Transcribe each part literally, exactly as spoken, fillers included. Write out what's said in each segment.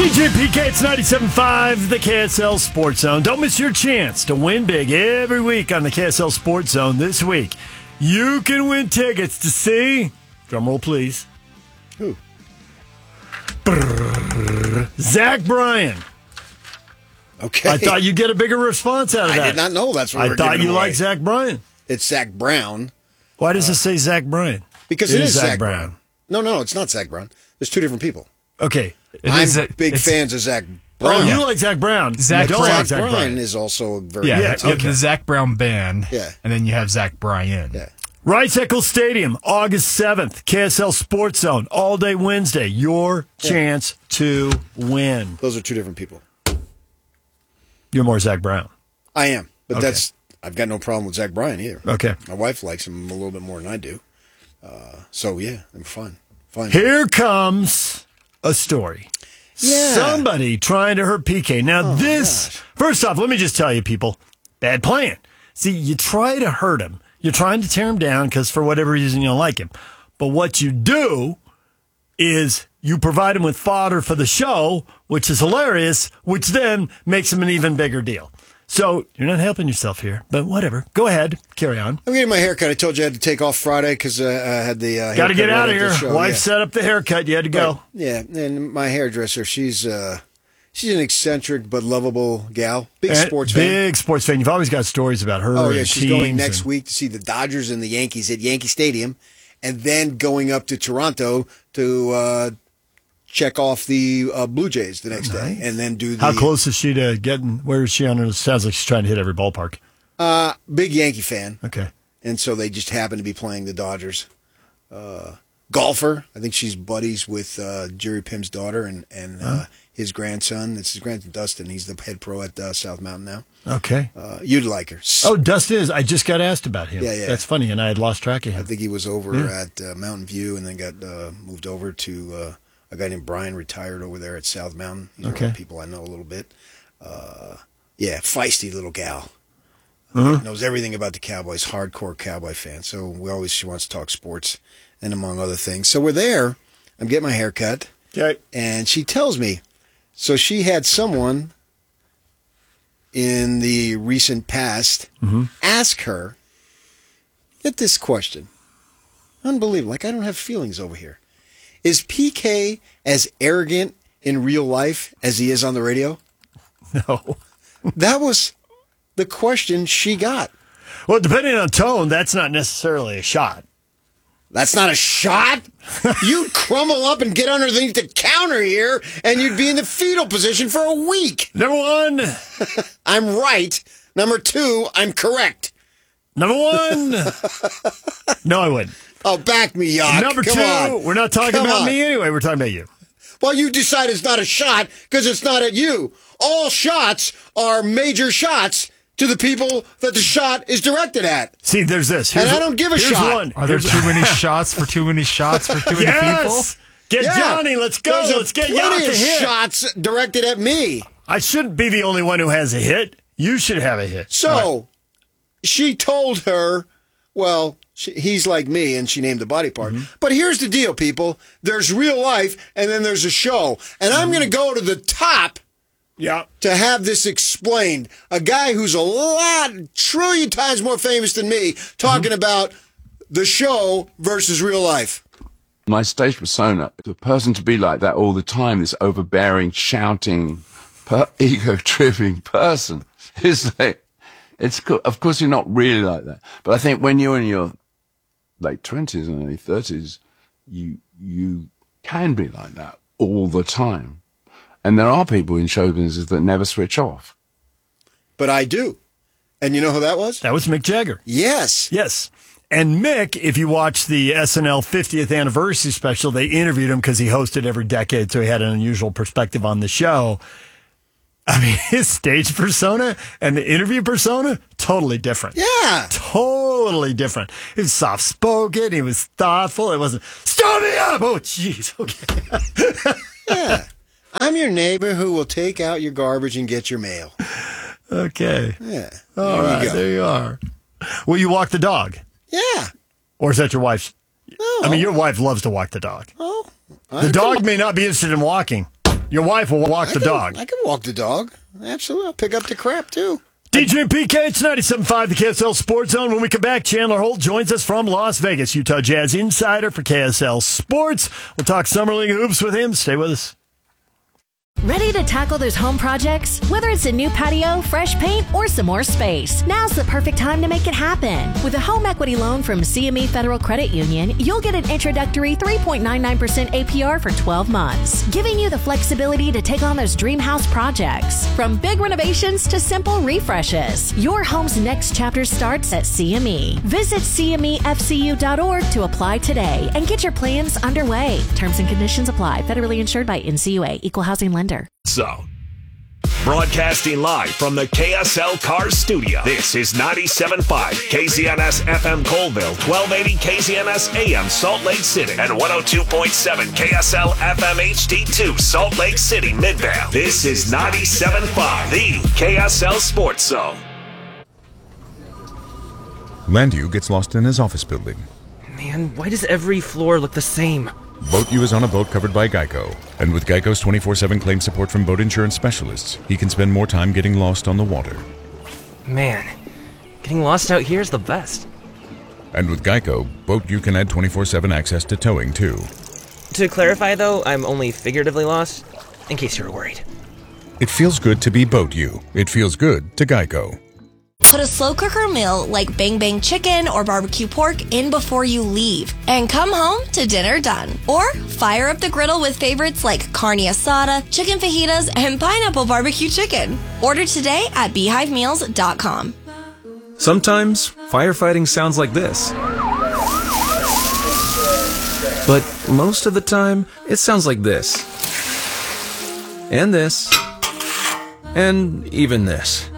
D J P K, it's ninety-seven point five, the K S L Sports Zone. Don't miss your chance to win big every week on the K S L Sports Zone. This week, you can win tickets to see, drumroll please, who? Brrr, Zach Bryan. Okay. I thought you'd get a bigger response out of I that. did not know that's what I we're thought giving you away. liked Zach Bryan. It's Zach Brown. Why does uh, it say Zach Bryan? Because it, it is Zach, Zach Brown. Brown. No, no, it's not Zach Brown. There's two different people. Okay. It I'm a, big fans of Zach Brown. Oh, you like Zach Brown. Zach, don't Brown. like Zach Zach Bryan Bryan is also very yeah, good. yeah okay. The Zach Brown band. Yeah. And then you have Zach Bryan. Yeah. Rice Eccles Stadium, August seventh, K S L Sports Zone, all day Wednesday. Your yeah. chance to win. Those are two different people. You're more Zach Brown. I am, but okay. that's I've got no problem with Zach Bryan either. Okay. My wife likes him a little bit more than I do. Uh, so, yeah, I'm fun. fun. Here comes a story. Yeah. Somebody trying to hurt P K. Now, oh, this, gosh. first off, let me just tell you, people, bad plan. See, you try to hurt him. You're trying to tear him down because for whatever reason you don't like him. But what you do is you provide him with fodder for the show, which is hilarious, which then makes him an even bigger deal. So you're not helping yourself here, but whatever. Go ahead. Carry on. I'm getting my haircut. I told you I had to take off Friday because uh, I had the uh, Got to get out of here. Wife yeah. set up the haircut. You had to go. Right. Yeah, and my hairdresser, she's uh, she's an eccentric but lovable gal. Big and sports fan. Big sports fan. You've always got stories about her. Oh, yeah. And She's going teams next and... week to see the Dodgers and the Yankees at Yankee Stadium, and then going up to Toronto to uh, check off the uh, Blue Jays the next nice. day, and then do the... How close is she to getting... Where is she on her... Sounds like she's trying to hit every ballpark. Uh, big Yankee fan. Okay. And so they just happen to be playing the Dodgers. Uh, golfer. I think she's buddies with uh, Jerry Pim's daughter and, and uh, huh? his grandson. It's his grandson, Dustin. He's the head pro at uh, South Mountain now. Okay. Uh, you'd like her. Oh, Dustin is. I just got asked about him. Yeah, yeah. That's funny, and I had lost track of him. I think he was over yeah. at uh, Mountain View and then got uh, moved over to... Uh, a guy named Brian retired over there at South Mountain. These okay. are people I know a little bit. Uh, yeah, feisty little gal. Uh-huh. Knows everything about the Cowboys, hardcore Cowboy fan. So we always, she wants to talk sports and among other things. So we're there. I'm getting my hair cut. Okay. And she tells me, so she had someone in the recent past mm-hmm. ask her, get this question. Unbelievable. Like, I don't have feelings over here. Is P K as arrogant in real life as he is on the radio? No. That was the question she got. Well, depending on tone, that's not necessarily a shot. That's not a shot? You'd crumble up and get underneath the counter here, and you'd be in the fetal position for a week. Number one. I'm right. Number two, I'm correct. Number one. No, I wouldn't. Oh, back me, Yock. Number Come two, on. we're not talking Come about on. me anyway. We're talking about you. Well, you decide it's not a shot because it's not at you. All shots are major shots to the people that the shot is directed at. See, there's this. Here's and I don't give a here's shot. One. Are there too many shots for too many shots for too many yes! people? Get yeah. Johnny. Let's go. There's Let's get plenty Yock a of hit. shots directed at me. I shouldn't be the only one who has a hit. You should have a hit. So right. she told her, well, she, he's like me, and she named the body part. Mm-hmm. But here's the deal, people. There's real life, and then there's a show. And mm-hmm. I'm going to go to the top yeah. to have this explained. A guy who's a lot, trillion times more famous than me, talking mm-hmm. about the show versus real life. My stage persona, the person to be like that all the time, this overbearing, shouting, per- ego-tripping person, is like, it's cool. Of course, you're not really like that. But I think when you're in your late twenties and early thirties, you you can be like that all the time. And there are people in show business that never switch off. But I do. And you know who that was? That was Mick Jagger. Yes. Yes. And Mick, if you watch the S N L fiftieth anniversary special, they interviewed him because he hosted every decade, so he had an unusual perspective on the show. I mean, his stage persona and the interview persona, totally different. Yeah. Totally different. He was soft-spoken. He was thoughtful. It wasn't, stop me up! Oh, jeez. Okay. Yeah. I'm your neighbor who will take out your garbage and get your mail. Okay. Yeah. All right, you there you are. Will you walk the dog? Yeah. Or is that your wife's? No. I mean, your wife loves to walk the dog. Oh. The dog may not be interested in walking. Your wife will walk I the can, dog. I can walk the dog. Absolutely. I'll pick up the crap, too. D J P K, it's ninety-seven point five, the K S L Sports Zone. When we come back, Chandler Holt joins us from Las Vegas, Utah Jazz insider for K S L Sports. We'll talk Summer League hoops with him. Stay with us. Ready to tackle those home projects? Whether it's a new patio, fresh paint, or some more space, now's the perfect time to make it happen. With a home equity loan from C M E Federal Credit Union, you'll get an introductory three point nine nine percent A P R for twelve months, giving you the flexibility to take on those dream house projects. From big renovations to simple refreshes, your home's next chapter starts at C M E. Visit C M E F C U dot org to apply today and get your plans underway. Terms and conditions apply. Federally insured by N C U A. Equal housing lender. Zone. Broadcasting live from the K S L Cars Studio. This is ninety-seven point five K Z N S F M Colville, twelve eighty K Z N S A M Salt Lake City, and one oh two point seven K S L F M H D two Salt Lake City, Midvale. This is ninety-seven point five, the K S L Sports Zone. Landu gets lost in his office building. Man, why does every floor look the same? Boat U is on a boat covered by Geico. And with Geico's twenty-four seven claim support from boat insurance specialists, he can spend more time getting lost on the water. Man, getting lost out here is the best. And with Geico, Boat U can add twenty-four seven access to towing, too. To clarify, though, I'm only figuratively lost, in case you were worried. It feels good to be Boat U. It feels good to Geico. Put a slow cooker meal like Bang Bang chicken or barbecue pork in before you leave and come home to dinner done. Or fire up the griddle with favorites like carne asada, chicken fajitas, and pineapple barbecue chicken. Order today at beehive meals dot com. Sometimes firefighting sounds like this. But most of the time, it sounds like this. And this. And even this.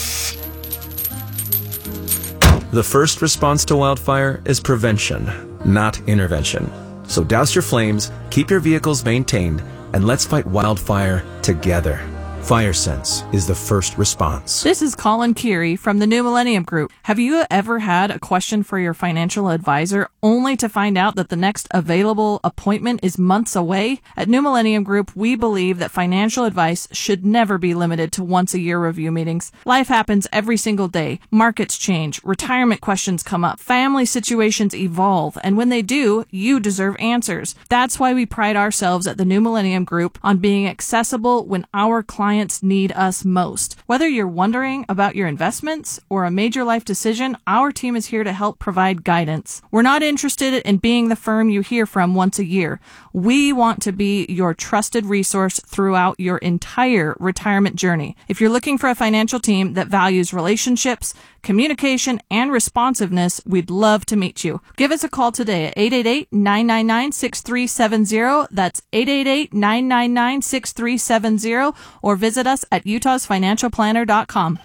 The first response to wildfire is prevention, not intervention. So douse your flames, keep your vehicles maintained, and let's fight wildfire together. FireSense is the first response. This is Colin Keary from the New Millennium Group. Have you ever had a question for your financial advisor only to find out that the next available appointment is months away? At New Millennium Group, we believe that financial advice should never be limited to once a year review meetings. Life happens every single day. Markets change, retirement questions come up, family situations evolve, and when they do, you deserve answers. That's why we pride ourselves at the New Millennium Group on being accessible when our clients need us most. Whether you're wondering about your investments or a major life decision, our team is here to help provide guidance. We're not interested in being the firm you hear from once a year. We want to be your trusted resource throughout your entire retirement journey. If you're looking for a financial team that values relationships, communication, and responsiveness, we'd love to meet you. Give us a call today at eight eight eight, nine nine nine, six three seven zero. That's eight eight eight, nine nine nine, six three seven zero, or visit us at utahs financial planner dot com.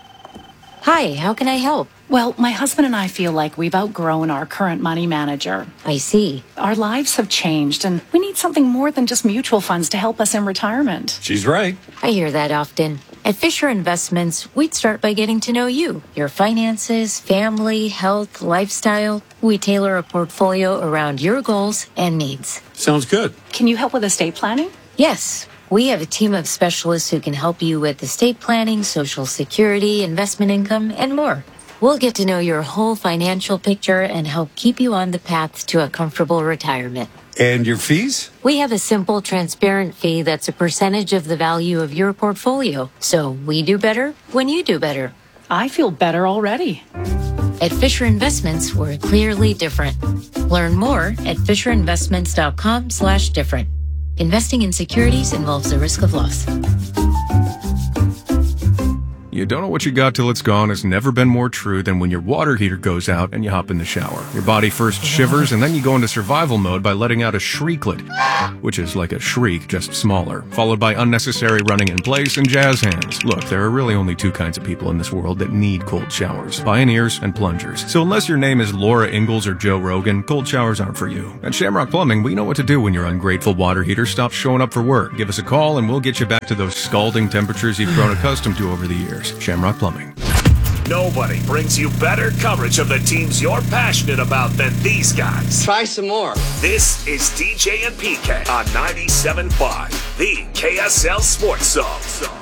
Hi, how can I help? Well, my husband and I feel like we've outgrown our current money manager. I see. Our lives have changed, and we need something more than just mutual funds to help us in retirement. She's right. I hear that often. At Fisher Investments, we'd start by getting to know you, your finances, family, health, lifestyle. We tailor a portfolio around your goals and needs. Sounds good. Can you help with estate planning? Yes. We have a team of specialists who can help you with estate planning, Social Security, investment income, and more. We'll get to know your whole financial picture and help keep you on the path to a comfortable retirement. And your fees? We have a simple, transparent fee that's a percentage of the value of your portfolio. So we do better when you do better. I feel better already. At Fisher Investments, we're clearly different. Learn more at fisher investments dot com slash different. Investing in securities involves the risk of loss. You don't know what you got till it's gone has never been more true than when your water heater goes out and you hop in the shower. Your body first shivers and then you go into survival mode by letting out a shrieklet, which is like a shriek, just smaller, followed by unnecessary running in place and jazz hands. Look, there are really only two kinds of people in this world that need cold showers, pioneers and plungers. So unless your name is Laura Ingalls or Joe Rogan, cold showers aren't for you. At Shamrock Plumbing, we know what to do when your ungrateful water heater stops showing up for work. Give us a call and we'll get you back to those scalding temperatures you've grown accustomed to over the years. Shamrock Plumbing. Nobody brings you better coverage of the teams you're passionate about than these guys. Try some more. This is D J and P K on ninety-seven point five, the K S L Sports Zone.